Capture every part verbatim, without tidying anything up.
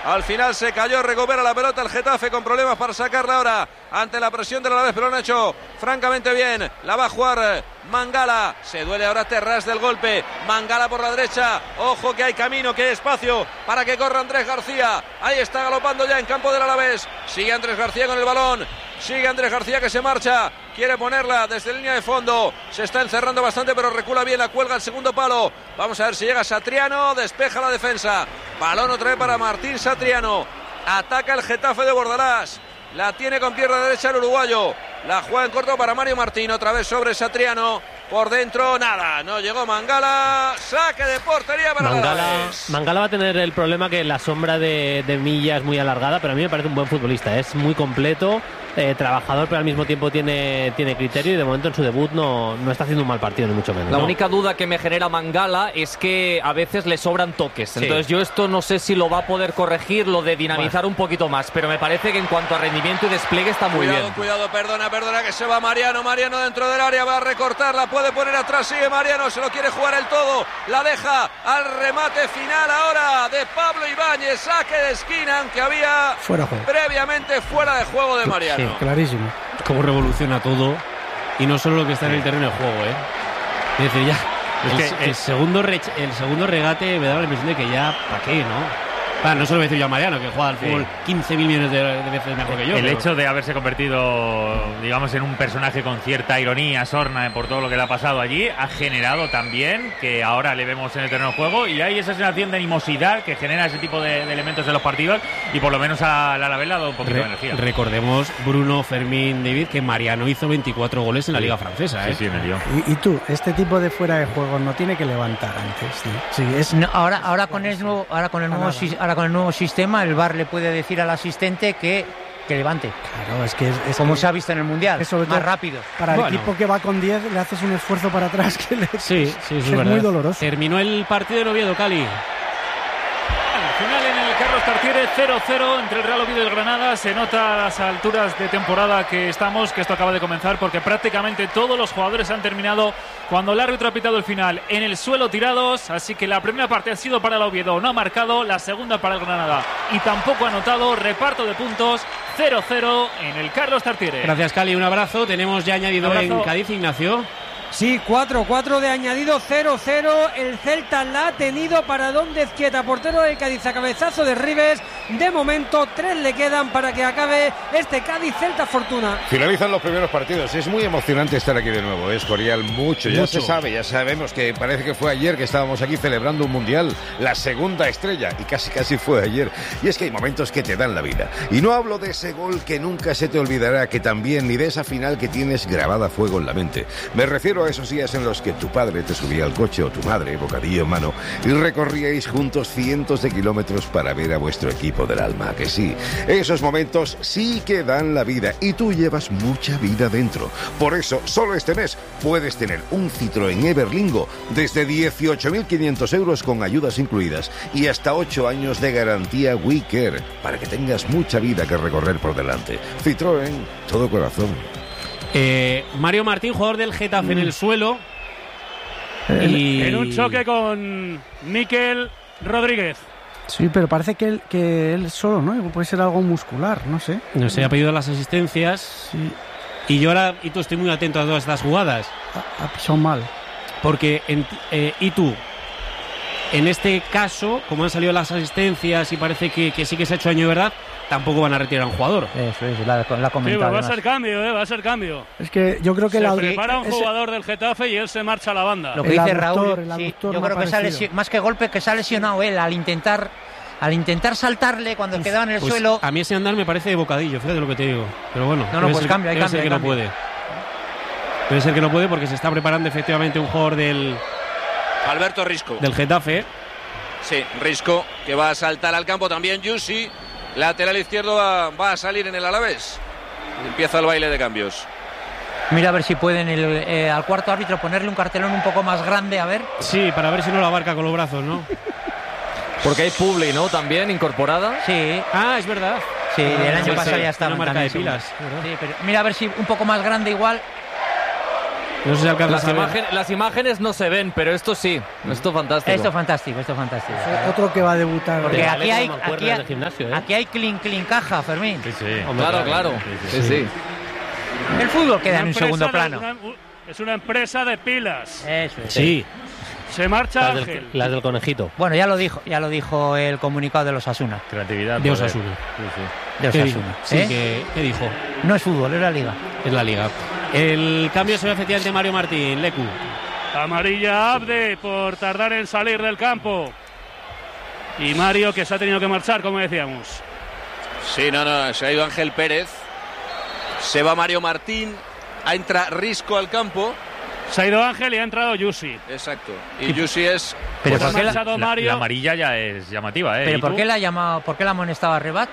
Al final se cayó, recupera la pelota el Getafe con problemas para sacarla ahora ante la presión de la Alavés, pero lo han hecho francamente bien. La va a jugar Mangala, se duele ahora Terrás del golpe. Mangala por la derecha, ojo que hay camino, que hay espacio para que corra Andrés García. Ahí está galopando ya en campo del Alavés. Sigue Andrés García con el balón. Sigue Andrés García que se marcha, quiere ponerla desde línea de fondo, se está encerrando bastante pero recula bien, la cuelga al segundo palo. Vamos a ver si llega Satriano, despeja la defensa, balón otra vez para Martín Satriano, ataca el Getafe de Bordalás, la tiene con pierna derecha el uruguayo, la juega en corto para Mario Martín, otra vez sobre Satriano, por dentro nada, no llegó Mangala, saque de portería para Mangala. Alavés. Mangala va a tener el problema que la sombra de, de Milla es muy alargada, pero a mí me parece un buen futbolista, es muy completo. Eh, trabajador, pero al mismo tiempo tiene, tiene criterio y de momento en su debut no, no está haciendo un mal partido, ni mucho menos. La no. única duda que me genera Mangala es que a veces le sobran toques. Sí. Entonces yo esto no sé si lo va a poder corregir, lo de dinamizar bueno. un poquito más, pero me parece que en cuanto a rendimiento y despliegue está muy cuidado, bien. Cuidado, perdona, perdona que se va Mariano, Mariano dentro del área, va a recortarla, puede poner atrás, sigue Mariano, se lo quiere jugar el todo, la deja al remate final ahora de Pablo Ibáñez, saque de esquina, aunque había fuera previamente fuera de juego de Mariano. Sí, clarísimo. Cómo revoluciona todo y no solo lo que está en el terreno de juego, ¿eh? Es decir, ya es el, que, el, segundo re, el segundo regate me da la impresión de que ya, ¿para qué, no? Ah, no se lo voy a decir yo a Mariano, que juega al fútbol sí. quince mil millones de, de veces mejor que yo. El pero... hecho de haberse convertido, digamos, en un personaje con cierta ironía, sorna, por todo lo que le ha pasado allí, ha generado también que ahora le vemos en el terreno de juego y hay esa sensación de animosidad que genera ese tipo de, de elementos en los partidos y por lo menos a la Alavés le ha dado un poquito Re- de energía. Recordemos, Bruno, Fermín, David, que Mariano hizo veinticuatro goles en la sí. Liga Francesa, ¿eh? Sí, sí, me dio. Y, y tú, este tipo de fuera de juego no tiene que levantar antes, ¿no? Sí, es... no, ahora, ahora, con el nuevo, ahora, con el nuevo, ahora con el nuevo sistema, el V A R le puede decir al asistente que, que levante. Claro, es que es, es como que, se ha visto en el Mundial, es sobre más todo rápido. Para bueno. el equipo que va con diez le haces un esfuerzo para atrás que le, sí, sí, es, es, es muy doloroso. Terminó el partido en Oviedo, Cali. Al final en el Carlos Tartiere cero cero entre el Real Oviedo y el Granada. Se nota a las alturas de temporada que estamos que esto acaba de comenzar porque prácticamente todos los jugadores han terminado cuando el árbitro ha pitado el final en el suelo tirados, así que la primera parte ha sido para el Oviedo, no ha marcado, la segunda para el Granada y tampoco ha anotado. Reparto de puntos cero cero en el Carlos Tartiere. Gracias, Cali, un abrazo. Tenemos ya añadido en Cádiz, Ignacio. Sí, cuatro cuatro de añadido, cero cero. El Celta la ha tenido para Dóndez Quieta, portero del Cádiz, a cabezazo de Ribes. De momento, tres le quedan para que acabe este Cádiz-Celta Fortuna. Finalizan los primeros partidos. Es muy emocionante estar aquí de nuevo. Es Escorial, mucho. Ya mucho. Se sabe, ya sabemos que parece que fue ayer que estábamos aquí celebrando un mundial, la segunda estrella, y casi casi fue ayer. Y es que hay momentos que te dan la vida. Y no hablo de ese gol que nunca se te olvidará, que también, ni de esa final que tienes grabada a fuego en la mente. Me refiero a esos días en los que tu padre te subía al coche o tu madre, bocadillo en mano, y recorríais juntos cientos de kilómetros para ver a vuestro equipo del alma, que sí. Esos momentos sí que dan la vida y tú llevas mucha vida dentro. Por eso, solo este mes puedes tener un Citroën Everlingo desde dieciocho mil quinientos euros con ayudas incluidas y hasta ocho años de garantía WeCare para que tengas mucha vida que recorrer por delante. Citroën, todo corazón. Eh, Mario Martín, jugador del Getafe, mm. en el suelo. Y... En un choque con Mikel Rodríguez. Sí, pero parece que él, que él solo, ¿no? Puede ser algo muscular, no sé. No sé, ha pedido las asistencias. Sí. Y yo ahora, y tú estoy muy atento a todas estas jugadas. Ha, ha pisado mal. Porque, en, eh, y tú, en este caso, como han salido las asistencias y parece que, que sí que se ha hecho daño de verdad, tampoco van a retirar a un jugador. Eso es, la, la comentado. Sí, va a ser cambio, eh, va a ser cambio. Es que yo creo que se la prepara un ese... jugador del Getafe y él se marcha a la banda. Lo que el dice aductor, Raúl, el sí, yo creo que parecido. sale más que golpe que se ha lesionado él al intentar al intentar saltarle cuando quedaba en el pues suelo. A mí ese andar me parece de bocadillo, fíjate lo que te digo. Pero bueno, no, no, pues ser, cambia, hay debe cambio, ser que hay no cambio. puede. Debe ser que no puede porque se está preparando efectivamente un jugador del Alberto Risco. Del Getafe. Sí, Risco, que va a saltar al campo también. Yusi, lateral izquierdo, va, va a salir en el Alavés. Empieza el baile de cambios. Mira a ver si pueden el, eh, al cuarto árbitro ponerle un cartelón un poco más grande, a ver. Sí, para ver si no lo abarca con los brazos, ¿no? Porque hay Publi, ¿no? También incorporada. Sí. Ah, es verdad. Sí, ah, el año sí, pasado sí, ya estaba. Una marca de pilas. Sí, pero mira a ver si un poco más grande igual. No sé si alcanzas las, a ver. imagen, las imágenes no se ven, pero esto sí. Esto es fantástico. Esto es fantástico, esto es fantástico. Otro que va a debutar. Porque Vale, aquí hay, como mancuernas aquí, hay, de gimnasio, ¿eh? aquí hay clean, clean caja, Fermín. Sí, sí. Hombre, claro, claro. Sí, sí. sí. El fútbol queda Una en un empresa segundo de- plano. una- es una empresa de pilas. Eso es. Sí. Se marcha Las Ángel. del, las del conejito. Bueno, ya lo dijo, ya lo dijo el comunicado de los Asuna. Creatividad. De poder. Osasuna. Sí, sí. De ¿Qué dijo? Osasuna. Sí, ¿eh? que, ¿qué dijo? No es fútbol, es la liga. Es la Liga. El cambio se ve efectivamente Mario Martín, Lecu. Amarilla a Abde por tardar en salir del campo. Y Mario, que se ha tenido que marchar, como decíamos. Sí, no, no, se ha ido Ángel Pérez. Se va Mario Martín. Entra Risco al campo. Se ha ido Ángel y ha entrado Yusi. Exacto. Y Yusi es... Pero Pues ¿por ha qué la, marchado La, Mario. la amarilla ya es llamativa, ¿eh? pero ¿Y ¿por tú? qué la ha llamado, por qué la ha amonestado a Rebat?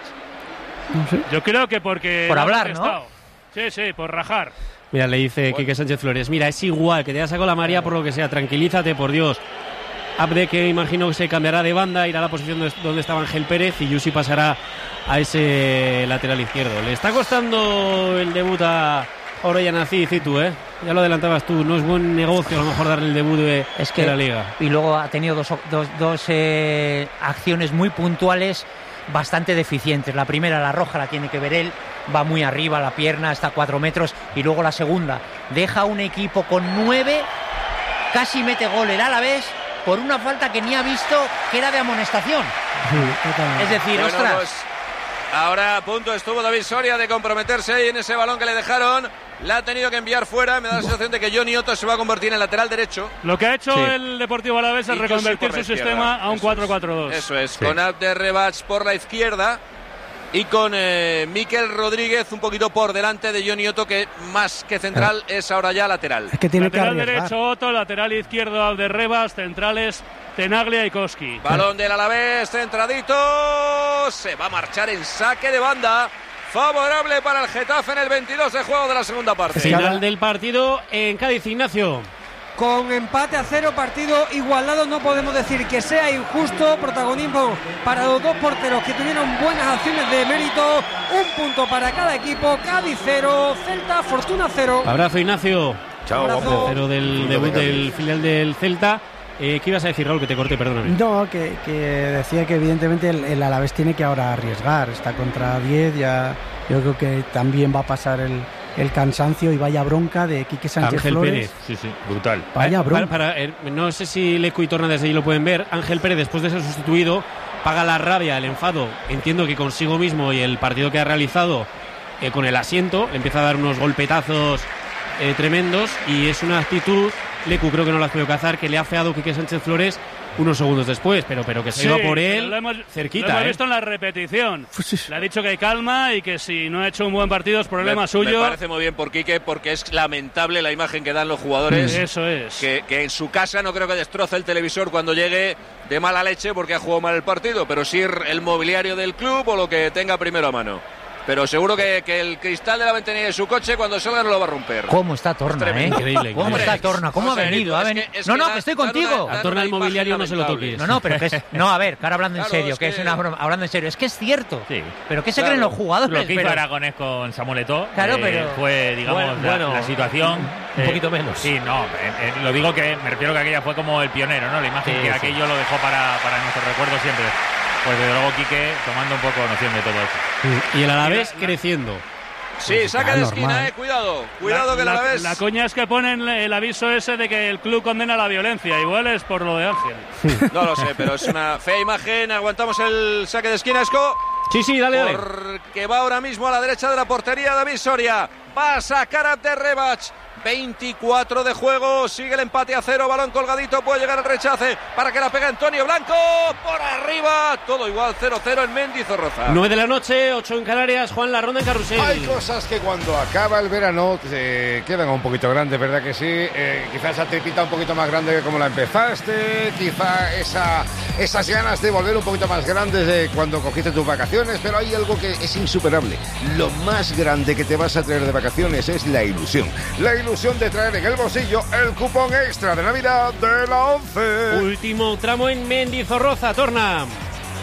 No sé. Yo creo que porque... Por no ha hablar, ¿no? contestado. Sí, sí, por rajar. Mira, le dice Quique Sánchez Flores, mira, es igual que te ha sacado la María por lo que sea, tranquilízate, por Dios. Abde, que imagino que se cambiará de banda, irá a la posición donde- donde estaba Ángel Pérez y Yusi pasará a ese lateral izquierdo. Le está costando el debut a Orellana Citu, ¿eh? Ya lo adelantabas tú, no es buen negocio a lo mejor darle el debut de, Es que de la Liga. Y luego ha tenido dos, dos, dos eh, acciones muy puntuales bastante deficientes. La primera, la roja, la tiene que ver él, va muy arriba, la pierna está a cuatro metros. Y luego la segunda, deja un equipo con nueve, casi mete gol el Alavés por una falta que ni ha visto que era de amonestación. Sí, totalmente. Es decir, Bueno, ostras, pues, ahora a punto estuvo David Soria de comprometerse ahí en ese balón que le dejaron. La ha tenido que enviar fuera. Me da la sensación de que Johnny Otto se va a convertir en lateral derecho. Lo que ha hecho Sí. el Deportivo Alavés es Y Yusi reconvertir por la su izquierda. sistema a un Eso cuatro es. cuatro dos. Eso es, Sí. con Abde Rebach por la izquierda y con eh, Miquel Rodríguez un poquito por delante de Johnny Otto, que más que central es ahora ya lateral. Es que tiene que Lateral arriesgar. derecho Otto, lateral izquierdo Alderrebas, centrales Tenaglia y Koski. Balón del Alavés, centradito. Se va a marchar en saque de banda. Favorable para el Getafe en el veintidós de juego de la segunda parte. Final del partido en Cádiz, Ignacio. Con empate a cero, partido igualado, no podemos decir que sea injusto. Protagonismo para los dos porteros que tuvieron buenas acciones de mérito. Un punto para cada equipo. Cádiz cero, Celta Fortuna cero. Abrazo, Ignacio. Chao, Abrazo. guapo. Cero del Punto debut de Cádiz. del filial del Celta. Eh, ¿Qué ibas a decir, Raúl? Que te corté, perdóname. No, que, que decía que evidentemente el, el Alavés tiene que ahora arriesgar. Está contra diez, ya yo creo que también va a pasar el, el cansancio y vaya bronca de Quique Sánchez Ángel Flores. Pérez. Sí, sí, brutal. Vaya Eh, bronca. para- para- eh, no sé si Lecu y Torna desde allí lo pueden ver. Ángel Pérez, después de ser sustituido, paga la rabia, el enfado. Entiendo que consigo mismo y el partido que ha realizado eh, con el asiento. Le empieza a dar unos golpetazos eh, tremendos y es una actitud, Lecu creo que no la has podido cazar, que le ha feado Quique Sánchez Flores unos segundos después, pero, pero que se Sí, iba por pero él lo hemos, cerquita. lo hemos ¿eh? visto en la repetición. Pues Le ha dicho que hay calma y que si no ha hecho un buen partido es problema me, suyo. Me parece muy bien por Quique, porque es lamentable la imagen que dan los jugadores. Eso es. Que, que en su casa no creo que destroce el televisor cuando llegue de mala leche porque ha jugado mal el partido, pero sí el mobiliario del club o lo que tenga primero a mano. Pero seguro que, que el cristal de la ventanilla de su coche cuando salga no lo va a romper. ¿Cómo está Torna, eh? Increíble, ¿Cómo increíble. está Torna? ¿Cómo Vamos ha a ver, venido? es Ha que- venido. es No, que no, da- que estoy da una- contigo. da A Torna una el mobiliario imagen no se lo lamentable. toques. No, no, pero que es. No, a ver, que ahora hablando en Claro, serio, es que es que- una broma. Hablando en serio, es que es cierto. Sí. Pero ¿qué se Claro. creen los jugadores? Lo que hizo Pero- Aragonés con Samuel Eto'o Claro, eh, pero- fue, digamos, Bueno, la, bueno, la situación. un eh, poquito menos. Sí, no, eh, eh, lo digo que me refiero que aquella fue como el pionero, ¿no? La imagen Sí, que sí. aquello lo dejó para, para nuestro recuerdo siempre. Pues desde luego Quique tomando un poco noción de todo eso. Y el Alavés creciendo. Sí, saca Ah, de normal. esquina, eh, cuidado. Cuidado la, que la, la, vez. la coña es que ponen el aviso ese de que el club condena la violencia. Igual es por lo de Ángel. No lo sé, pero es una fea imagen. Aguantamos el saque de esquina, Esco. Sí, sí, dale, dale. Porque va ahora mismo a la derecha de la portería David Soria. Va a sacar a de Rebach. veinticuatro de juego. Sigue el empate a cero. Balón colgadito. Puede llegar el rechace para que la pegue Antonio Blanco. Por arriba. Todo igual. cero cero en Mendizorroza. nueve de la noche, ocho en Canarias. Juan, la ronda en carrusel. Hay cosas que cuando acaba el verano te quedan un poquito grandes, ¿verdad que sí? Eh, quizá esa tripita un poquito más grande que como la empezaste, quizá esa, esas ganas de volver un poquito más grandes de cuando cogiste tus vacaciones, pero hay algo que es insuperable. Lo más grande que te vas a traer de vacaciones es la ilusión. La ilusión de traer en el bolsillo el cupón extra de Navidad de la ONCE. Último tramo en Mendizorroza, Torna.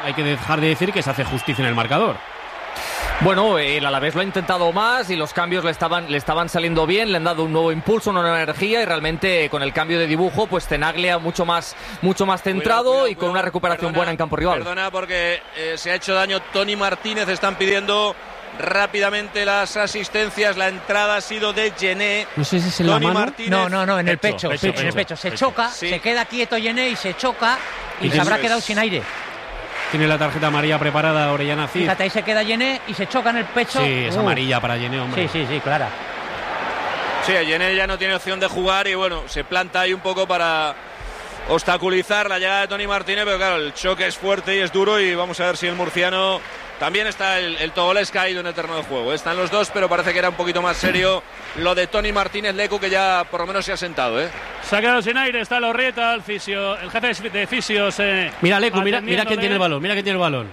hay que dejar de decir que se hace justicia en el marcador. Bueno, el Alavés lo ha intentado más y los cambios le estaban, le estaban saliendo bien, le han dado un nuevo impulso, una nueva energía y realmente con el cambio de dibujo, pues Tenaglia mucho más, mucho más centrado cuidado, cuidado, y con cuidado. Una recuperación perdona, buena en campo rival. Perdona porque eh, se ha hecho daño Tony Martínez, están pidiendo rápidamente las asistencias, la entrada ha sido de Gené. No sé si es en Tony la mano. Martínez. No, no, no, en el pecho, pecho, pecho, pecho, en el pecho. Se pecho. choca, Sí. se queda quieto Gené y se choca y, Y se habrá es. quedado sin aire. Tiene la tarjeta amarilla preparada Orellana Cid. Fíjate, ahí se queda Gené y se choca en el pecho. Sí, es Uh. amarilla para Gené, hombre. Sí, sí, sí, clara. Sí, Gené ya no tiene opción de jugar y bueno, se planta ahí un poco para obstaculizar la llegada de Tony Martínez, pero claro, el choque es fuerte y es duro y vamos a ver si el murciano... También está el, el togolés caído en el terreno de juego. Están los dos, pero parece que era un poquito más serio lo de Tony Martínez Lecu, que ya por lo menos se ha sentado, ¿eh? Se ha quedado sin aire, está Lorrieta, el fisio, el jefe de fisios. Eh, Mira, Lecu, mira, mira quién tiene el balón, mira quién tiene el balón.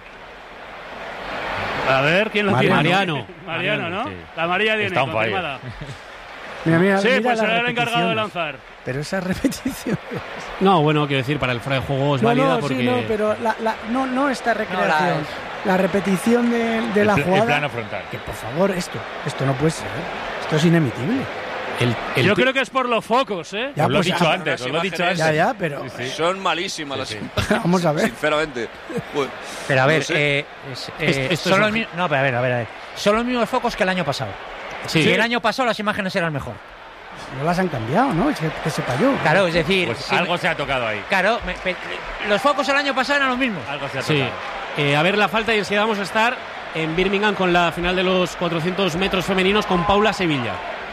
A ver, ¿quién lo Mariano. tiene? Mariano. Mariano, ¿no? Sí. La amarilla viene Está on fire. confirmada. Mira, mira, Sí, mira pues las será el encargado de repeticiones. lanzar. Pero esa repetición. No, bueno, quiero decir, para el fuera de juego es No, válida no, porque... sí, no, pero la, la, no, no esta recreación. No, la, la repetición de, de El la pl- el jugada. plano frontal. Que por favor, esto, esto no puede ser. Esto es inemitible. El, el Yo pi- creo que es por los focos, ¿eh? Ya, Os lo he pues, dicho ah, antes, os lo he dicho imágenes- antes. Ya, ya, pero. Sí, sí. Son malísimas las Sí, sí. imágenes, Vamos a ver. sinceramente. Bueno, Pero a ver, no sé. eh, es- Esto- eh, esto son es los un- mi- no, pero a ver, a ver, a ver. Son los mismos focos que el año pasado. Sí. Si el año pasado las imágenes eran mejor. No las han cambiado, ¿no? Es que, que sepa yo. Claro, es decir, Pues si- algo se ha tocado ahí. claro, me- pe- los focos el año pasado eran los mismos. Algo se ha Sí. tocado. Eh, a ver la falta y enseguida vamos a estar en Birmingham con la final de los cuatrocientos metros femeninos con Paula Sevilla.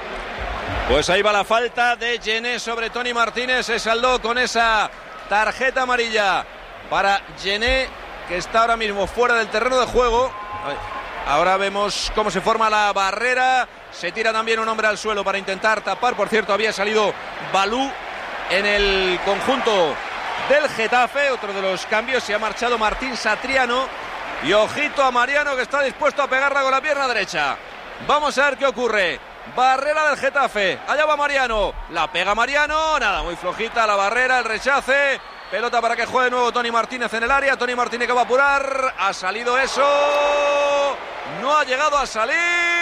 Pues ahí va la falta de Gené sobre Tony Martínez. Se saldó con esa tarjeta amarilla para Gené, que está ahora mismo fuera del terreno de juego. Ahora vemos cómo se forma la barrera. Se tira también un hombre al suelo para intentar tapar. Por cierto, había salido Balú en el conjunto del Getafe. Otro de los cambios. Se ha marchado Martín Satriano. Y ojito a Mariano, que está dispuesto a pegarla con la pierna derecha. Vamos a ver qué ocurre. Barrera del Getafe. Allá va Mariano. La pega Mariano. Nada, muy flojita la barrera, el rechace. Pelota para que juegue de nuevo Tony Martínez en el área. Tony Martínez que va a apurar. Ha salido eso. No ha llegado a salir.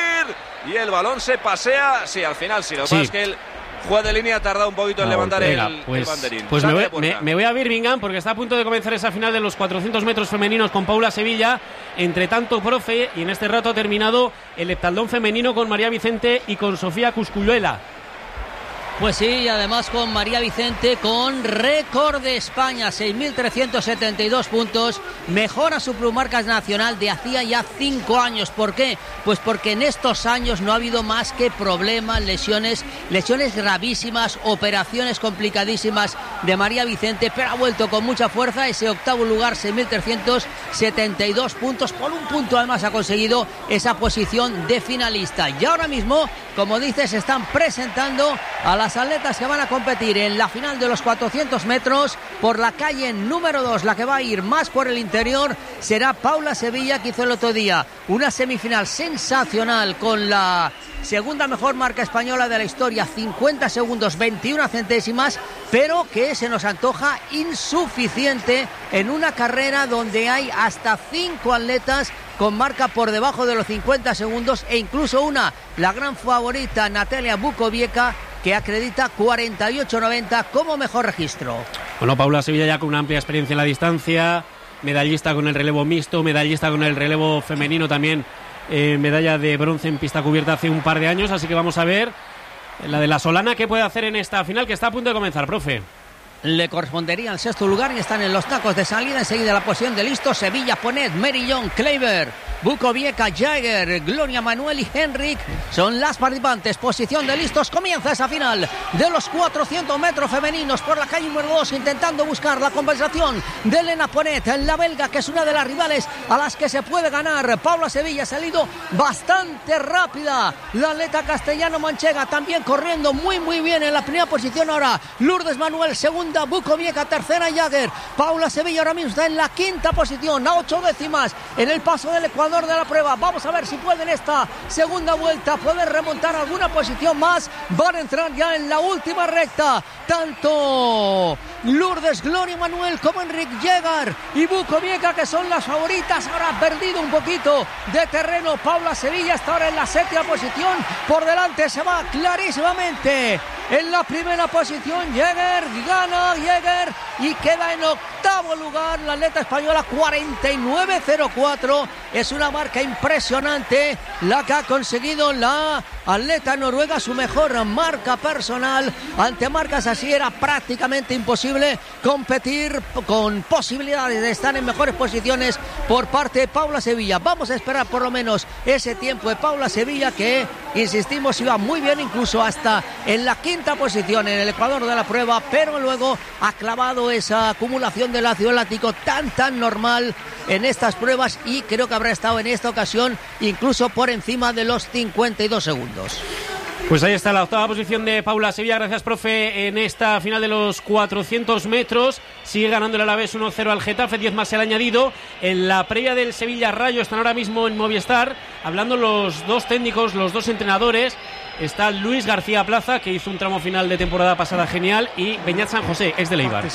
Y el balón se pasea. Sí, al final sí. Lo que Sí. pasa es que el juez de línea ha tardado un poquito en levantar Venga, el, pues, el banderín. pues me, Saque voy, de puerta. me- me voy a Birmingham porque está a punto de comenzar esa final de los cuatrocientos metros femeninos con Paula Sevilla. Entre tanto, profe, y en este rato ha terminado el heptaldón femenino con María Vicente y con Sofía Cuscuyuela. Pues sí, y además con María Vicente con récord de España, seis mil trescientos setenta y dos puntos, mejora su plumarcas nacional de hacía ya cinco años. ¿Por qué? Pues porque en estos años no ha habido más que problemas, lesiones, lesiones gravísimas, operaciones complicadísimas de María Vicente, pero ha vuelto con mucha fuerza. Ese octavo lugar, seis mil trescientos setenta y dos puntos, por un punto además ha conseguido esa posición de finalista. Y ahora mismo, como dices, se están presentando a las atletas que van a competir en la final de los cuatrocientos metros por la calle número dos. La que va a ir más por el interior será Paula Sevilla, que hizo el otro día una semifinal sensacional con la segunda mejor marca española de la historia, cincuenta segundos veintiuna centésimas, pero que se nos antoja insuficiente en una carrera donde hay hasta cinco atletas con marca por debajo de los cincuenta segundos e incluso una, la gran favorita Natalia Bukovieka, que acredita cuarenta y ocho noventa como mejor registro. Bueno, Paula Sevilla ya con una amplia experiencia en la distancia, medallista con el relevo mixto, medallista con el relevo femenino también, eh, medalla de bronce en pista cubierta hace un par de años, así que vamos a ver la de la Solana qué puede hacer en esta final que está a punto de comenzar, profe. Le correspondería al sexto lugar y están en los tacos de salida. Enseguida la posición de listos: Sevilla, Ponet, Merillón, Kleiber, Bukovieka, Jaeger, Gloria Manuel y Henrik son las participantes. Posición de listos, comienza esa final de los cuatrocientos metros femeninos por la calle número dos, intentando buscar la compensación de Elena Ponet, la belga, que es una de las rivales a las que se puede ganar. Paula Sevilla ha salido bastante rápida, la atleta castellano manchega también corriendo muy muy bien en la primera posición. Ahora Lourdes Manuel, segunda segunda, Bukoviec tercera, Jagger. Paula Sevilla ahora mismo está en la quinta posición, a ocho décimas en el paso del Ecuador de la prueba. Vamos a ver si puede en esta segunda vuelta poder remontar alguna posición más. Van a entrar ya en la última recta tanto Lourdes Gloria Manuel como Enrique Jagger y Bukoviec, que son las favoritas. Ahora ha perdido un poquito de terreno Paula Sevilla, está ahora en la séptima posición. Por delante se va clarísimamente en la primera posición Jagger, gana Jagger y queda en octavo lugar la atleta española, cuarenta y nueve cero cuatro. Es una marca impresionante la que ha conseguido la atleta noruega, su mejor marca personal. Ante marcas así era prácticamente imposible competir, con posibilidades de estar en mejores posiciones por parte de Paula Sevilla. Vamos a esperar por lo menos ese tiempo de Paula Sevilla, que insistimos iba muy bien, incluso hasta en la quinta posición en el Ecuador de la prueba, pero luego ha clavado esa acumulación del ácido láctico tan tan normal en estas pruebas y creo que habrá estado en esta ocasión incluso por encima de los cincuenta y dos segundos. Pues ahí está la octava posición de Paula Sevilla. Gracias, profe, en esta final de los cuatrocientos metros. Sigue ganando el Alavés uno cero al Getafe, diez más el añadido. En la previa del Sevilla Rayo están ahora mismo en Movistar hablando los dos técnicos, los dos entrenadores. Está Luis García Plaza, que hizo un tramo final de temporada pasada genial, y Beñat San José, ex de Eibar.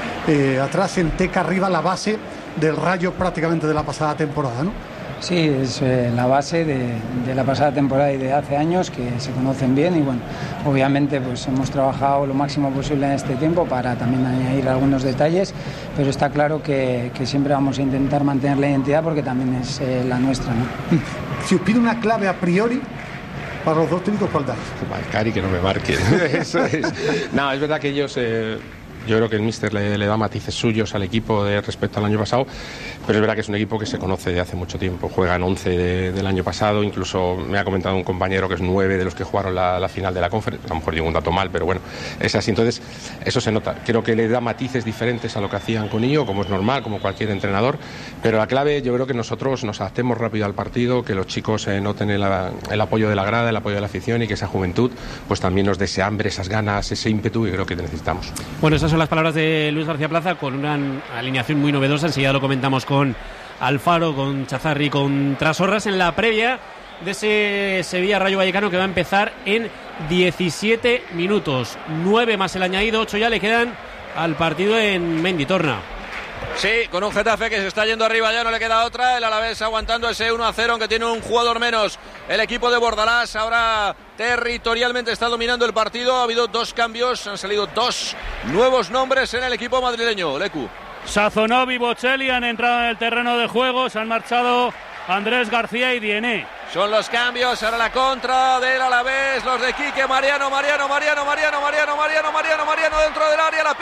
Eh, atrás en Teca, arriba la base del Rayo prácticamente de la pasada temporada, ¿no? Sí, es eh, la base de, de la pasada temporada y de hace años, que se conocen bien, y bueno, obviamente pues hemos trabajado lo máximo posible en este tiempo para también añadir algunos detalles, pero está claro que, que siempre vamos a intentar mantener la identidad porque también es eh, la nuestra, ¿no? Si os pido una clave a priori para los dos técnicos, ¿cuál da? Marcar y que no me marque. Eso es. No, es verdad que ellos... Eh... Yo creo que el míster le, le da matices suyos al equipo de respecto al año pasado, pero es verdad que es un equipo que se conoce de hace mucho tiempo. Juegan once de, del año pasado, incluso me ha comentado un compañero que es nueve de los que jugaron la, la final de la conferencia. A lo mejor digo un dato mal, pero bueno, es así. Entonces, eso se nota. Creo que le da matices diferentes a lo que hacían con Íñigo, como es normal, como cualquier entrenador, pero la clave yo creo que nosotros nos adaptemos rápido al partido, que los chicos eh, noten el, el apoyo de la grada, el apoyo de la afición, y que esa juventud pues también nos dé ese hambre, esas ganas, ese ímpetu, y creo que necesitamos. Bueno, esas son las palabras de Luis García Plaza, con una alineación muy novedosa. Enseguida lo comentamos con Alfaro, con Chazarri, con Trasorras, en la previa de ese Sevilla Rayo Vallecano, que va a empezar en diecisiete minutos. nueve más el añadido, ocho ya le quedan al partido en Menditorna. Sí, con un Getafe que se está yendo arriba, ya no le queda otra. El Alavés aguantando ese uno a cero, aunque tiene un jugador menos. El equipo de Bordalás ahora territorialmente está dominando el partido. Ha habido dos cambios, han salido dos nuevos nombres en el equipo madrileño. Lecu. Sazonov y Bocelli han entrado en el terreno de juego. Se han marchado Andrés García y Diené. Son los cambios, ahora la contra del Alavés, los de Quique, Mariano, Mariano, Mariano, Mariano, Mariano, Mariano, Mariano, Mariano dentro del área, la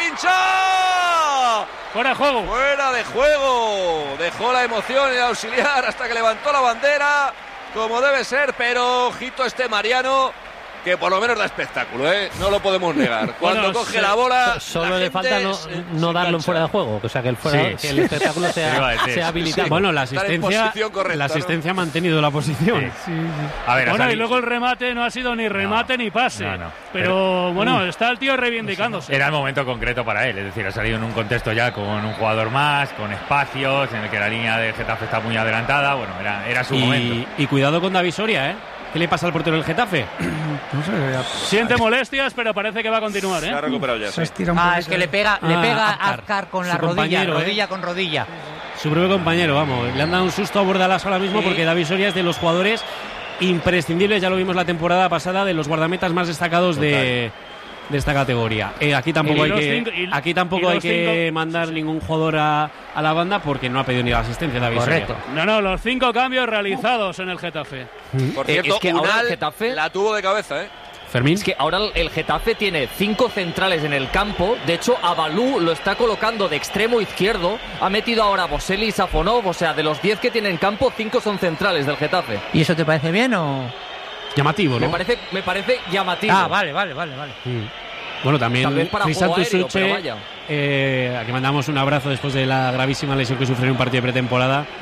pincha. Fuera de juego. Fuera de juego. Dejó la emoción el auxiliar hasta que levantó la bandera, como debe ser, pero ojito este Mariano, que por lo menos da espectáculo, ¿eh? No lo podemos negar. Cuando bueno, coge se, la bola... Solo la le falta no, se, no se darlo cancha. en fuera de juego, o sea, que el, fuera, sí. que el espectáculo sea, sea habilitado. Sí. Bueno, la asistencia, correcta, la asistencia ¿no? ha mantenido la posición. Sí. Sí, sí. A ver, bueno, y luego el remate no ha sido ni remate no, ni pase. No, no. Pero, pero bueno, uh, está el tío reivindicándose. Era el momento concreto para él, es decir, ha salido en un contexto ya con un jugador más, con espacios, en el que la línea de Getafe está muy adelantada. Bueno, era, era su y, momento. Y cuidado con David Soria, ¿eh? ¿Qué le pasa al portero del Getafe? No sé, siente molestias, pero parece que va a continuar, ¿eh? Se ha recuperado ya. Sí. Ah, es que le pega, le pega a Azcar con la rodilla, rodilla ¿eh? con rodilla. Su propio compañero, vamos. Le han dado un susto a Bordalás ahora mismo, sí. Porque David Soria es de los jugadores imprescindibles, ya lo vimos la temporada pasada, de los guardametas más destacados de, de esta categoría. Eh, aquí tampoco hay que, cinco, y, aquí tampoco hay que cinco, mandar ningún jugador a, a la banda, porque no ha pedido ni la asistencia David Correcto. Soria. No, no, los cinco cambios realizados en el Getafe. Por cierto, eh, es que ahora el Getafe la tuvo de cabeza, ¿eh? Fermín. Es que ahora el Getafe tiene cinco centrales en el campo. De hecho, Abalú lo está colocando de extremo izquierdo. Ha metido ahora a Boselli y Safonov. O sea, de los diez que tiene en campo, cinco son centrales del Getafe. ¿Y eso te parece bien o...? Llamativo, ¿no? Me parece, me parece llamativo. Ah, vale, vale, vale, vale. Mm. Bueno, también Cristian Tusuche, eh, a que mandamos un abrazo después de la gravísima lesión que sufrió en un partido de pretemporada.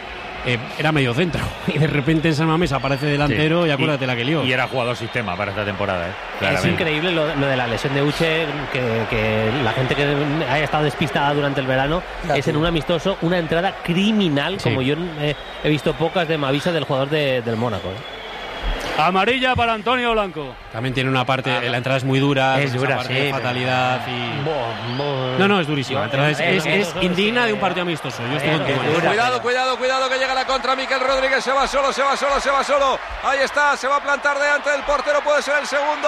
eh, era medio centro. Y de repente en San Mamés aparece delantero sí. y acuérdate y, la que lió. Y era jugador sistema para esta temporada. ¿eh? Es increíble lo, lo de la lesión de Uche, que, que la gente que haya estado despistada durante el verano, claro, es en un amistoso una entrada criminal, sí. como yo eh, he visto pocas de Mavisa del jugador de, del Mónaco. ¿eh? Amarilla para Antonio Blanco. También tiene una parte, ah, la entrada es muy dura, es dura, parte sí, de fatalidad y... Bo, bo. No, no, es durísima. La entrada es, es, es indigna de un partido amistoso. Yo estoy contigo. Cuidado, cuidado, cuidado, que llega la contra. Miquel Rodríguez se va solo, se va solo, se va solo. Ahí está, se va a plantar delante del portero. Puede ser el segundo.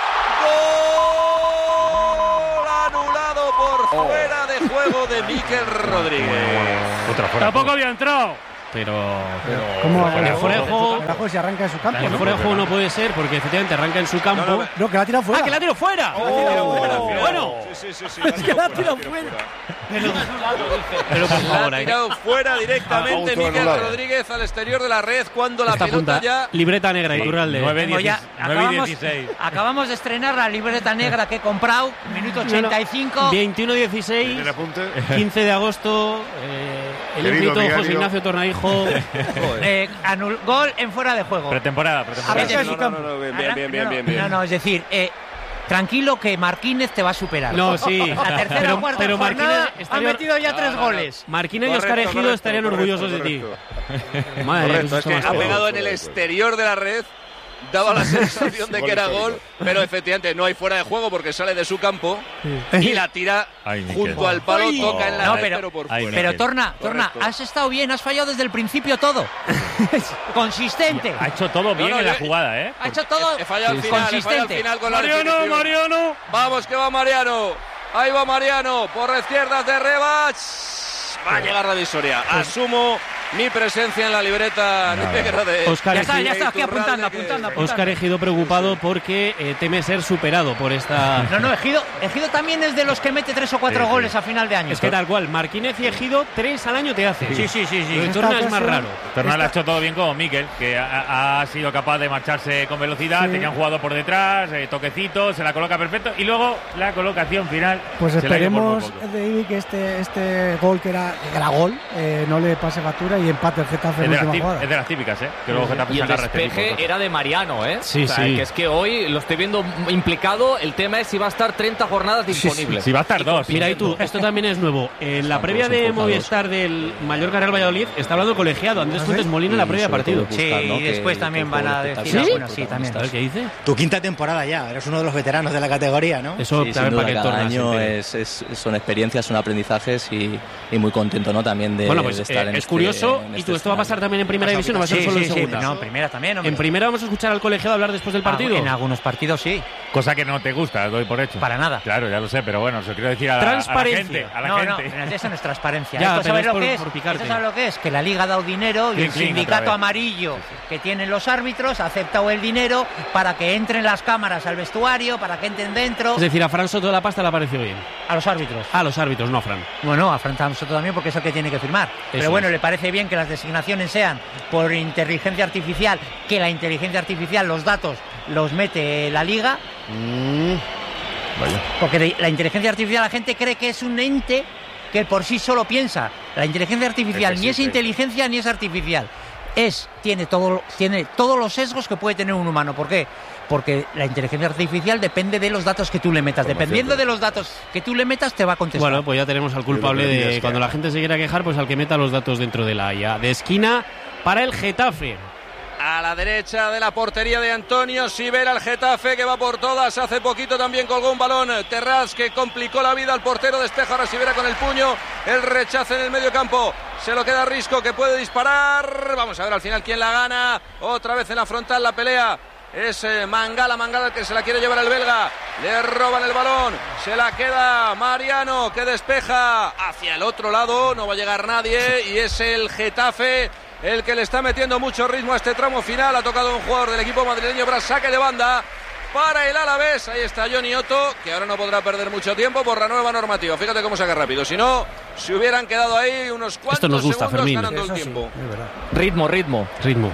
Gol anulado por fuera de juego de Miquel Rodríguez. Otra fuera. Tampoco había entrado. Pero, pero ¿cómo el fuera de juego, si arranca en su campo? El fuera de juego no puede ser porque efectivamente arranca en su campo. No, no, no que la ha tirado fuera. ¡Ah, que la ha tirado fuera! Oh, bueno, sí, sí, sí, es que la ha tirado fuera. Pero, pero por favor, ha tirado fuera directamente ah, Miquel Rodríguez al exterior de la red cuando la esta pelota punta, ya. Libreta negra y Iturralde. nueve y dieciséis. Acabamos de estrenar la libreta negra que he comprado, minuto ochenta y cinco. veintiuno dieciséis, quince de agosto. Eh, el invito José Ignacio Tornaijo. eh, anul, gol en fuera de juego. Pretemporada, pretemporada. No, no, no, no, bien, bien, bien, bien, bien, bien. No, no, es decir, eh, tranquilo que Marquínez te va a superar. No, sí. La tercera pero, o cuarta pero jornada Marquínez ha metido ya tres no, no, goles. Marquínez y Óscar Ejido estarían correcto, orgullosos correcto. de ti. Madre correcto, es que ha pegado en el exterior de la red. Daba la sensación de que era gol, pero efectivamente no hay fuera de juego porque sale de su campo y la tira Ay, junto al palo, Ay, toca en la no, red, pero, pero por Ay, fuera. Pero Torna, Torna, has estado bien, has fallado desde el principio todo. Consistente. Ha hecho todo bien no, no, en la jugada, ¿eh? Ha hecho todo he fallado al final, he fallado al final con Mariano, la Mariano. Vamos que va Mariano. Ahí va Mariano por la izquierda de Rebach. Va a llegar la divisoria. Asumo mi presencia en la libreta no, negra de Oscar ya está, ya está aquí apuntando, apuntando, apuntando. Óscar Ejido preocupado porque eh, teme ser superado por esta... No, no, Ejido, Ejido también es de los que mete tres o cuatro sí, goles sí. a final de año. Es que tal cual, Marquínez y Ejido tres al año te hace. Sí, sí, sí. sí. Lo de Torna es más raro. Torna lo ha hecho todo bien como Miquel, que ha, ha sido capaz de marcharse con velocidad, sí. tenía un jugador por detrás, eh, toquecito, se la coloca perfecto y luego la colocación final. Pues esperemos, David, que este, este gol que era, que era gol, eh, no le pase factura y empate el Getafe. Es de, las es de las típicas, ¿eh? Que luego Getafe y el saca despeje tipo, era de Mariano, ¿eh? Sí, o sea, sí. Que es que hoy lo estoy viendo implicado. El tema es si va a estar treinta jornadas disponibles. Si sí, sí. va a estar dos. Mira, y tú, esto también es nuevo. En la previa de Movistar del Mallorca Real Valladolid está hablando colegiado Andrés Fuentes Molina en la previa partido. Sí, y después también van a decir ¿Sí? Bueno, sí, también. ¿Sabes qué dice? Tu quinta temporada ya, eres uno de los veteranos de la categoría, ¿no? Eso sí, también duda, para que cada Torna año es, es, son experiencias, son aprendizajes y, y muy contento, ¿no? También de, bueno, pues, de estar eh, en es este, curioso, en y este tú, esto va a pasar también en primera división, no va a ser sí, solo sí, en segunda. Sí, no, en primera también. Hombre. En primera vamos a escuchar al colegiado hablar después del partido. Ah, en algunos partidos sí. Cosa que no te gusta, doy por hecho. Para nada. Claro, ya lo sé, pero bueno, se lo quiero decir a la, transparencia. a la gente. A la no, gente. no, eso no es transparencia. Ya, ¿Esto sabes lo por, que es? Por ¿Esto sabes lo que es? Que la Liga ha dado dinero y clean, el clean, sindicato amarillo sí, sí. que tienen los árbitros ha aceptado el dinero para que entren las cámaras al vestuario, para que entren dentro. Es decir, a Fran Soto de la Pasta le ha parecido bien. A los árbitros. A los árbitros, no a Fran. Bueno, a Fran Soto también porque es el que tiene que firmar. Eso Pero bueno, es. le parece bien que las designaciones sean por inteligencia artificial, que la inteligencia artificial, los datos los mete la Liga. Mm. Vaya. Porque la inteligencia artificial la gente cree que es un ente que por sí solo piensa. La inteligencia artificial es ni es inteligencia ni es artificial. Es, tiene, todo, tiene todos los sesgos que puede tener un humano. ¿Por qué? Porque la inteligencia artificial depende de los datos que tú le metas. Dependiendo de los datos que tú le metas, te va a contestar. Bueno, pues ya tenemos al culpable de cuando la gente se quiera quejar, pues al que meta los datos dentro de la I A. De esquina para el Getafe. A la derecha de la portería de Antonio Sivera, el Getafe que va por todas. Hace poquito también colgó un balón Terrats que complicó la vida al portero. Despeja ahora Sivera con el puño. El rechazo en el medio campo. Se lo queda Risco que puede disparar. Vamos a ver al final quién la gana. Otra vez en la frontal la pelea. Es eh, Mangala, Mangala el que se la quiere llevar el belga. Le roban el balón. Se la queda Mariano que despeja hacia el otro lado. No va a llegar nadie y es el Getafe el que le está metiendo mucho ritmo a este tramo final. Ha tocado un jugador del equipo madrileño, Bras, saque de banda para el Alavés. Ahí está Johnny Otto, que ahora no podrá perder mucho tiempo por la nueva normativa. Fíjate cómo saca rápido. Si no, se hubieran quedado ahí unos cuantos Esto nos gusta, segundos Fermín. ganando Eso el sí, tiempo. Ritmo, ritmo. Ritmo.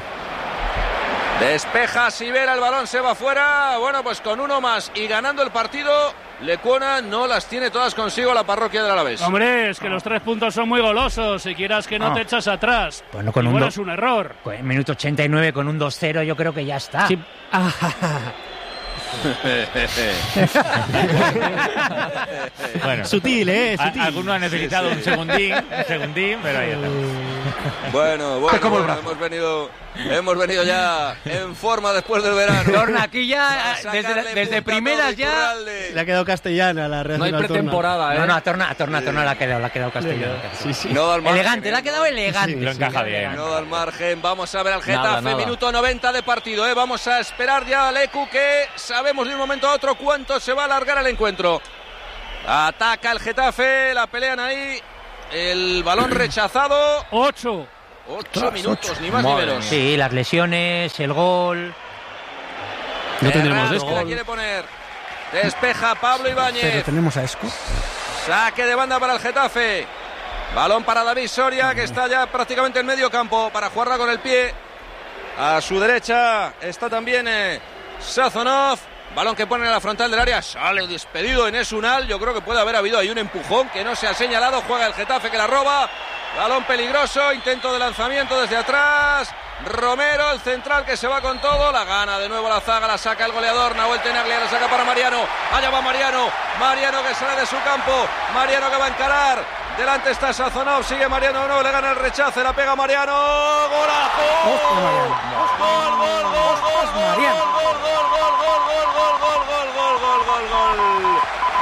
Despeja Sivera, el balón se va fuera. Bueno, pues con uno más y ganando el partido Lecuona no las tiene todas consigo la parroquia del Alavés. Hombre, es que los tres puntos son muy golosos. Si quieras que no, no. te echas atrás. Bueno, con Igual un do... es un error. En minuto ochenta y nueve con un dos cero yo creo que ya está. Sí. Bueno, sutil, ¿eh? Sutil. A, alguno ha necesitado sí, sí. un segundín, un segundín, pero ahí está. Bueno, bueno, bueno hemos venido, hemos venido ya en forma después del verano. Torna, aquí ya, desde, desde primeras ya... Le ha quedado castellana la Real. No hay pretemporada, ¿eh? No, no, a Torna, a Torna, a Torna le ha quedado, le ha quedado castellana. Sí, sí. No elegante, le ha quedado elegante. Sí, lo encaja sí, bien. No da al margen, vamos a ver al Getafe, nada, nada. minuto noventa de partido, ¿eh? Vamos a esperar ya al Lecu, que sabemos de un momento a otro cuánto se va a alargar el encuentro. Ataca el Getafe, la pelean ahí, el balón rechazado. Ocho. Ocho minutos, ocho. Ni más Madre ni menos. Sí, las lesiones, el gol. No tendremos Esco. La quiere poner. Despeja Pablo Ibáñez. Pero tenemos a Esco. Saque de banda para el Getafe. Balón para David Soria, que está ya prácticamente en medio campo para jugarla con el pie. A su derecha está también eh, Sazonov. Balón que pone en la frontal del área. Sale despedido Enes Unal. Yo creo que puede haber habido ahí un empujón que no se ha señalado. Juega el Getafe, que la roba. Balón peligroso. Intento de lanzamiento desde atrás. Romero, el central, que se va con todo. La gana de nuevo la zaga. La saca el goleador. Nahuel Tenaglia la saca para Mariano. Allá va Mariano. Mariano que sale de su campo. Mariano que va a encarar. Delante está Sazonov. Sigue Mariano. No, le gana el rechace. La pega Mariano. ¡Golazo! ¡Ojo, Mariano! ¡Gol, gol, gol, gol, gol, Mariano! gol, gol, gol, gol, gol, gol, gol, gol, gol, gol, gol, gol!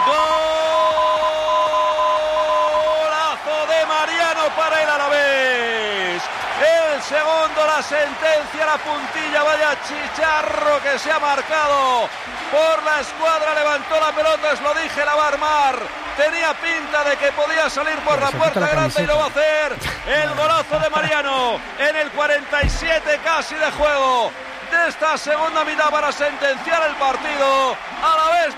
¡Golazo de Mariano para el Alavés! El segundo, la sentencia, la puntilla, vaya chicharro que se ha marcado por la escuadra. Levantó la pelota, os lo dije, la va a armar. Tenía pinta de que podía salir por la puerta grande y lo va a hacer. El golazo de Mariano en el cuarenta y siete casi de juego de esta segunda mitad para sentenciar el partido. Alavés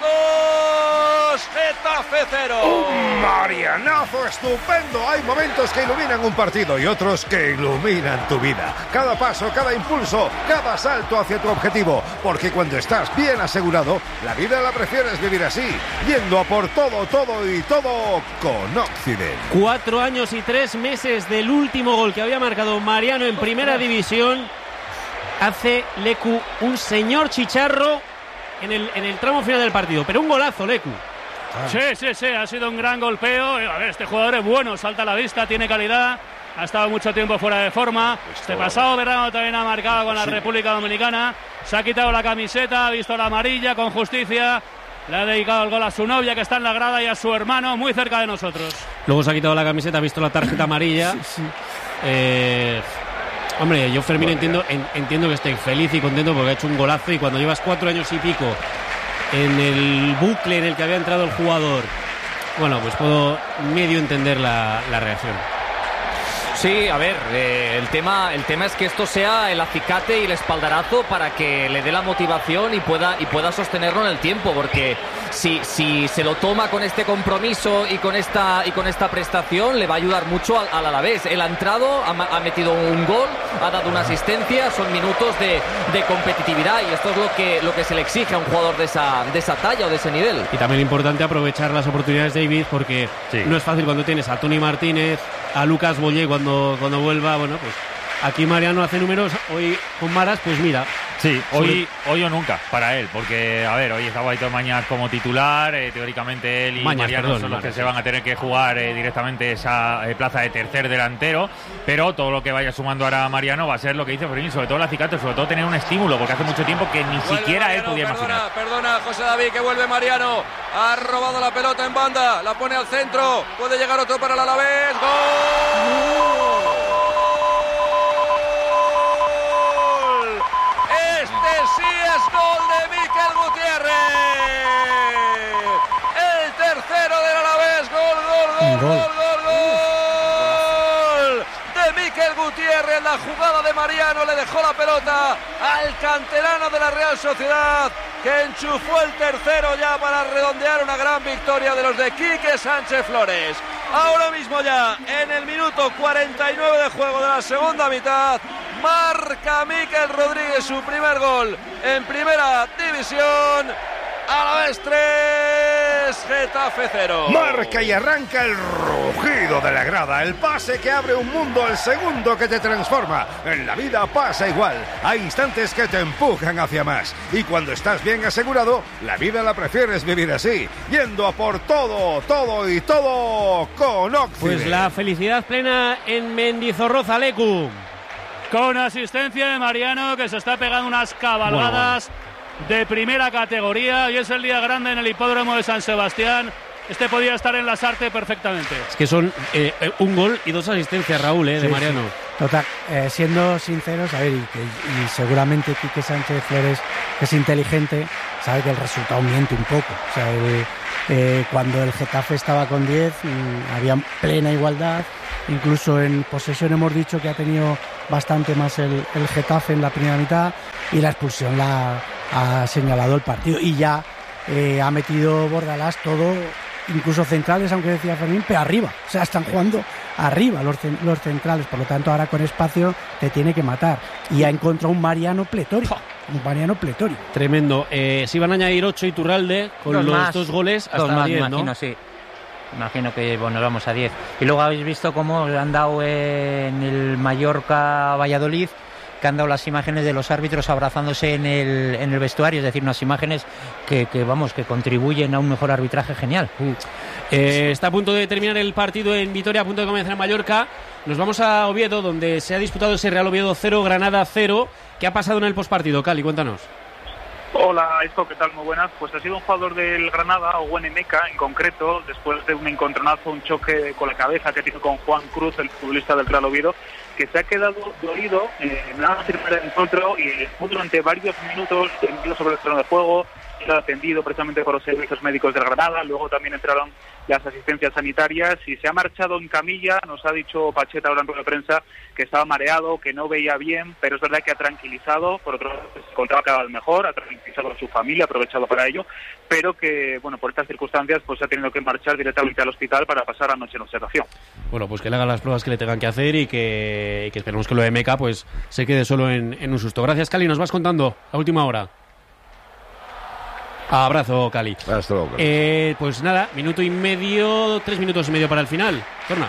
dos, Getafe cero. Un marianazo estupendo. Hay momentos que iluminan un partido y otros que iluminan tu vida. Cada paso, cada impulso, cada salto hacia tu objetivo. Porque cuando estás bien asegurado, la vida la prefieres vivir así, yendo a por todo, todo y todo con Occident. Cuatro años y tres meses del último gol que había marcado Mariano en primera división. Hace Lecu un señor chicharro en el, en el tramo final del partido, pero un golazo, Lecu. Ah. Sí, sí, sí, ha sido un gran golpeo. A ver, este jugador es bueno, salta a la vista, tiene calidad, ha estado mucho tiempo fuera de forma. Este pasado verano también ha marcado con la sí. República Dominicana. Se ha quitado la camiseta, ha visto la amarilla con justicia. Le ha dedicado el gol a su novia, que está en la grada, y a su hermano, muy cerca de nosotros. Luego se ha quitado la camiseta, ha visto la tarjeta amarilla. Sí, sí. Eh... Hombre, yo Fermín entiendo, en, entiendo que esté feliz y contento porque ha hecho un golazo, y cuando llevas cuatro años y pico en el bucle en el que había entrado el jugador, bueno, pues puedo medio entender la, la reacción. Sí, a ver, eh, el tema el tema es que esto sea el acicate y el espaldarazo para que le dé la motivación y pueda y pueda sostenerlo en el tiempo, porque si si se lo toma con este compromiso y con esta y con esta prestación, le va a ayudar mucho al, al Alavés. Él ha entrado, ha, ha metido un gol, ha dado una asistencia, son minutos de, de competitividad, y esto es lo que lo que se le exige a un jugador de esa de esa talla o de ese nivel. Y también importante aprovechar las oportunidades, David, porque sí. no es fácil cuando tienes a Toni Martínez, a Lucas Boyé cuando cuando vuelva. Bueno, pues aquí Mariano hace números, hoy con Maras, pues mira. Sí, hoy, hoy o nunca para él, porque, a ver, hoy está Aitor Mañas como titular, eh, teóricamente él y Mañas, Mariano perdón, son los Maras, que se van a tener que jugar eh, directamente esa eh, plaza de tercer delantero, pero todo lo que vaya sumando ahora Mariano va a ser lo que dice Fermín, sobre todo el acicate, sobre todo tener un estímulo, porque hace mucho tiempo que ni vuelve siquiera Mariano, él podía perdona, imaginar. Perdona, José David, que vuelve Mariano, ha robado la pelota en banda, la pone al centro, puede llegar otro para el Alavés, ¡gol! Sí, es gol de Mikel Gutiérrez. El tercero del Alavés. Gol, gol, gol, gol, gol, gol, gol de Mikel Gutiérrez. La jugada de Mariano le dejó la pelota al canterano de la Real Sociedad, que enchufó el tercero ya para redondear una gran victoria de los de Quique Sánchez Flores. Ahora mismo ya en el minuto cuarenta y nueve de juego de la segunda mitad, marca Mikel Rodríguez su primer gol en primera división. Alavés tres, Alavés, Getafe cero. Marca y arranca el rugido de la grada, el pase que abre un mundo, el segundo que te transforma. En la vida pasa igual, hay instantes que te empujan hacia más. Y cuando estás bien asegurado, la vida la prefieres vivir así, yendo a por todo, todo y todo con Occident. Pues la felicidad plena en Mendizorroza, Lecu. Con asistencia de Mariano, que se está pegando unas cabalgadas bueno, bueno. de primera categoría. Hoy es el día grande en el hipódromo de San Sebastián. Este podía estar en Lasarte perfectamente. Es que son eh, un gol y dos asistencias, Raúl, eh, de sí, Mariano. Sí. Total, eh, siendo sinceros, a ver, y, y, y seguramente Quique Sánchez Flores, que es inteligente, sabe que el resultado miente un poco. O sea, el, eh, cuando el Getafe estaba con diez, mmm, había plena igualdad. Incluso en posesión hemos dicho que ha tenido bastante más el, el Getafe en la primera mitad, y la expulsión la ha señalado el partido. Y ya eh, ha metido Bordalás todo, incluso centrales, aunque decía Fermín, pero arriba. O sea, están jugando arriba los, los centrales. Por lo tanto, ahora con espacio te tiene que matar. Y ha encontrado un Mariano pletórico. Un Mariano pletórico. Tremendo. Eh, se iban a añadir ocho Iturralde con dos los más, dos goles hasta dos más, diez, imagino, ¿no? Sí. Imagino que bueno, vamos a diez. Y luego habéis visto cómo han dado en el Mallorca-Valladolid, que han dado las imágenes de los árbitros abrazándose en el, en el vestuario, es decir, unas imágenes que, que vamos que contribuyen a un mejor arbitraje genial. Mm. Eh, está a punto de terminar el partido en Vitoria, a punto de comenzar en Mallorca. Nos vamos a Oviedo, donde se ha disputado ese Real Oviedo cero, Granada cero. ¿Qué ha pasado en el postpartido, Cali? Cuéntanos. Hola, Isco, ¿qué tal? Muy buenas. Pues ha sido un jugador del Granada, Owen Emeka en concreto, después de un encontronazo, un choque con la cabeza que tiene con Juan Cruz, el futbolista del Real Oviedo, que se ha quedado dolido, eh, nada más terminar el encuentro, y durante varios minutos tendido sobre el terreno de juego, era atendido precisamente por los servicios médicos del Granada. Luego también entraron las asistencias sanitarias y se ha marchado en camilla. Nos ha dicho Pacheta ahora en rueda de prensa que estaba mareado, que no veía bien, pero es verdad que ha tranquilizado. Por otro lado, se encontraba cada vez mejor, ha tranquilizado a su familia, aprovechado para ello, pero que, bueno, por estas circunstancias, pues ha tenido que marchar directamente al hospital para pasar la noche en observación. Bueno, pues que le hagan las pruebas que le tengan que hacer y que, y que esperemos que lo de Meca pues se quede solo en, en un susto. Gracias, Cali. Nos vas contando la última hora. Abrazo, Cali. Hasta luego, Cali. Eh, pues nada, minuto y medio, tres minutos y medio para el final. Torna.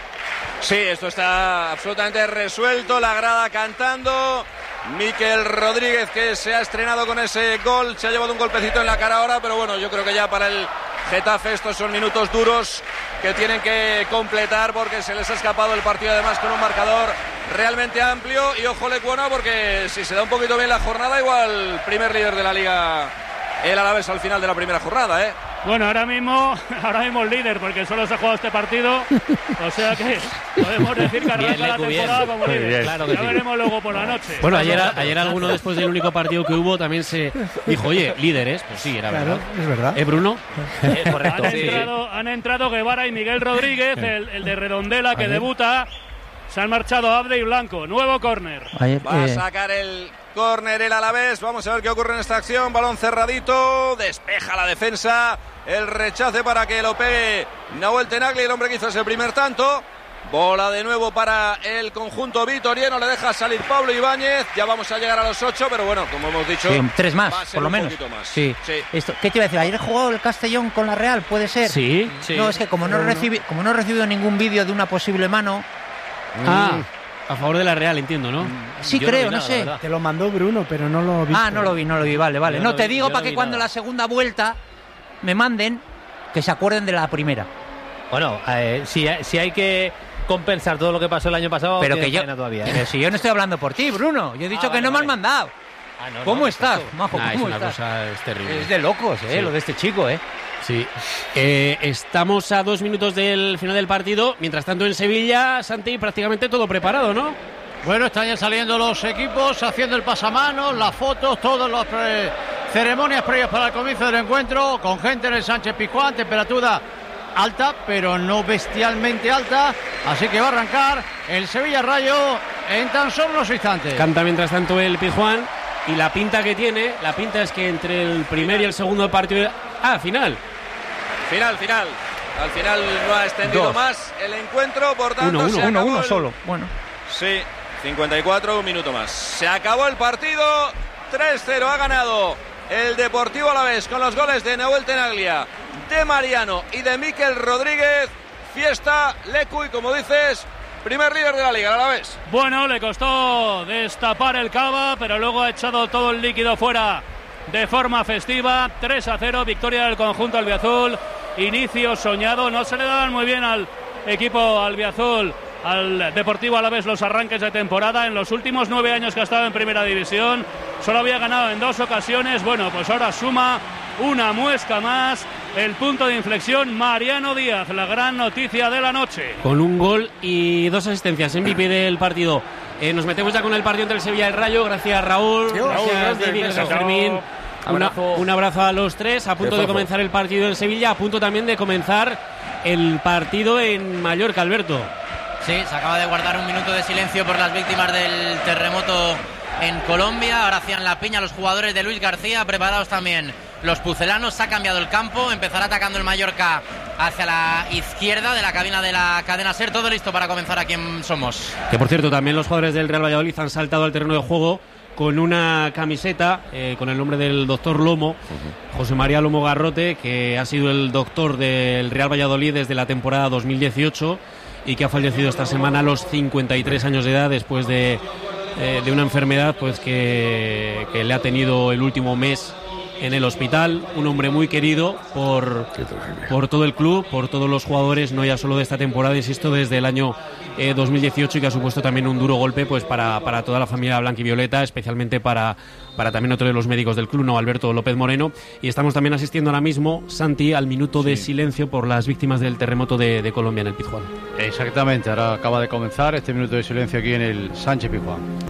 Sí, esto está absolutamente resuelto. La grada cantando. Mikel Rodríguez, que se ha estrenado con ese gol, se ha llevado un golpecito en la cara ahora, pero bueno, yo creo que ya para el Getafe estos son minutos duros que tienen que completar, porque se les ha escapado el partido, además con un marcador realmente amplio. Y ojo, Lecuona, porque si se da un poquito bien la jornada, igual primer líder de la Liga el Alavés al final de la primera jornada, ¿eh? Bueno, ahora mismo, ahora mismo el líder, porque solo se ha jugado este partido, o sea que podemos decir que arranca la temporada como líder. Claro que ya sí. Veremos luego por la noche. Bueno, ayer, ayer alguno después del único partido que hubo también se dijo, oye, líderes, pues sí, era claro, verdad. Es verdad. ¿Eh, Bruno? Eh, correcto. Han, sí. entrado, han entrado Guevara y Miguel Rodríguez, el, el de Redondela, que debuta. Se han marchado Abde y Blanco. Nuevo córner. Va a sacar el córner el Alavés. Vamos a ver qué ocurre en esta acción. Balón cerradito. Despeja la defensa. El rechace para que lo pegue Nahuel Tenaglia, el hombre que hizo ese primer tanto. Bola de nuevo para el conjunto vitoriano. Le deja salir Pablo Ibáñez. Ya vamos a llegar a los ocho, pero bueno, como hemos dicho, sí, tres más, por lo un menos. Más. Sí. Sí. Esto, ¿qué te iba a decir? Ayer jugó el Castellón con la Real, ¿puede ser? Sí. sí. No, es que como no, recibi, como no he recibido ningún vídeo de una posible mano. Ah. A favor de la Real, entiendo, ¿no? Sí, yo creo, no, no nada, sé. ¿verdad? Te lo mandó Bruno, pero no lo vi. Ah, no lo vi, no lo vi, vale, vale. Yo No, no te vi, digo yo para no que cuando nada. la segunda vuelta me manden, que se acuerden de la primera. Bueno, eh, si, si hay que compensar todo lo que pasó el año pasado, pero que yo, todavía, ¿eh? pero si yo no estoy hablando por ti, Bruno. Yo he dicho ah, que vale, no vale. me has mandado. Ah, no, ¿Cómo no, estás, Majo? Nah, ¿Cómo es una estás? cosa es terrible. Es de locos, ¿eh? Sí. Lo de este chico, ¿eh? Sí. Eh, estamos a dos minutos del final del partido. Mientras tanto, en Sevilla, Santi, prácticamente todo preparado, ¿no? Bueno, están ya saliendo los equipos, haciendo el pasamanos, las fotos, todas las pre- ceremonias previas para el comienzo del encuentro, con gente en el Sánchez Pizjuán, temperatura alta, pero no bestialmente alta, así que va a arrancar el Sevilla Rayo en tan solo unos instantes. Canta mientras tanto el Pizjuán, y la pinta que tiene, la pinta es que entre el primer y el segundo partido... Ah, final. Final, final. Al final no ha extendido Dos. más el encuentro, por tanto... Uno, uno, se uno, uno el... solo, bueno. Sí, cincuenta y cuatro, un minuto más. Se acabó el partido, tres cero ha ganado el Deportivo Alavés con los goles de Nahuel Tenaglia de Mariano y de Mikel Rodríguez. Fiesta, Lecu y como dices, primer líder de la Liga, ¿a la vez? Bueno, le costó destapar el cava, pero luego ha echado todo el líquido fuera de forma festiva. tres a cero, victoria del conjunto albiazul. Inicio soñado, no se le daban muy bien al equipo albiazul, al Deportivo Alavés, los arranques de temporada. En los últimos nueve años que ha estado en primera división solo había ganado en dos ocasiones. Bueno, pues ahora suma una muesca más. El punto de inflexión, Mariano Díaz, la gran noticia de la noche. Con un gol y dos asistencias, M V P del partido. Eh, nos metemos ya con el partido entre el Sevilla y el Rayo. Gracias, Raúl. Dios, gracias, David. Gracias, Fermín. Una, un abrazo a los tres. A punto de comenzar el partido en Sevilla. A punto también de comenzar el partido en Mallorca, Alberto. Sí, se acaba de guardar un minuto de silencio por las víctimas del terremoto en Colombia. Ahora hacían la piña los jugadores de Luis García, preparados también los pucelanos. Se ha cambiado el campo, empezará atacando el Mallorca hacia la izquierda de la cabina de la cadena SER. Todo listo para comenzar aquí en Somos. Que por cierto, también los jugadores del Real Valladolid han saltado al terreno de juego con una camiseta eh, con el nombre del doctor Lomo, uh-huh. José María Lomo Garrote, que ha sido el doctor del Real Valladolid desde la temporada dos mil dieciocho y que ha fallecido esta semana a los cincuenta y tres años de edad después de, eh, de una enfermedad pues que, que le ha tenido el último mes en el hospital. Un hombre muy querido por, por todo el club, por todos los jugadores, no ya solo de esta temporada, insisto, desde el año eh, dos mil dieciocho, y que ha supuesto también un duro golpe pues para, para toda la familia blanquivioleta, especialmente para, para también otro de los médicos del club, no Alberto López Moreno. Y estamos también asistiendo ahora mismo, Santi, al minuto de sí. silencio por las víctimas del terremoto de, de Colombia en el Pizjuán. Exactamente, ahora acaba de comenzar este minuto de silencio aquí en el Sánchez Pizjuán.